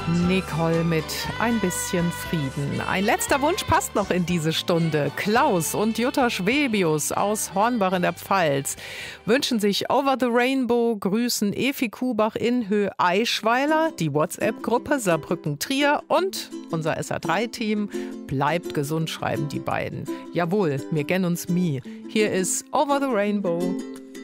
Nicole mit Ein bisschen Frieden. Ein letzter Wunsch passt noch in diese Stunde. Klaus und Jutta Schwebius aus Hornbach in der Pfalz wünschen sich Over the Rainbow, grüßen Efi Kubach in Höhe-Eischweiler, die WhatsApp-Gruppe Saarbrücken-Trier und unser SA3-Team. Bleibt gesund, schreiben die beiden. Jawohl, wir kennen uns nie. Hier ist Over the Rainbow.